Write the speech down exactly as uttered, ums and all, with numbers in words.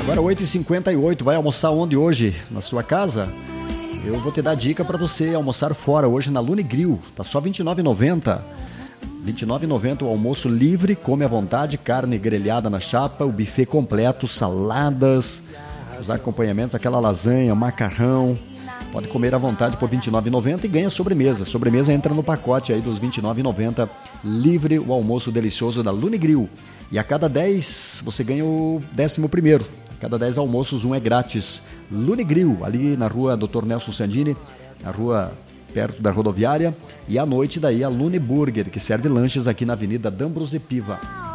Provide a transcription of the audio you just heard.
Agora oito e cinquenta e oito, vai almoçar onde hoje? Na sua casa? Eu vou te dar dica para você almoçar fora hoje na Lune Grill, tá só vinte e nove reais e noventa centavos. vinte e nove reais e noventa centavos o almoço livre, come à vontade, carne grelhada na chapa, o buffet completo, saladas, os acompanhamentos, aquela lasanha, macarrão. Pode comer à vontade por vinte e nove reais e noventa centavos e ganha sobremesa. Sobremesa entra no pacote aí dos vinte e nove reais e noventa centavos, livre o almoço delicioso da Lune Grill. E a cada dez você ganha o décimo primeiro. A cada dez almoços, um é grátis. Lune Grill, ali na rua doutor Nelson Sandini, na rua perto da rodoviária. E à noite daí a Lune Burger, que serve lanches aqui na Avenida D'Ambrosio Piva.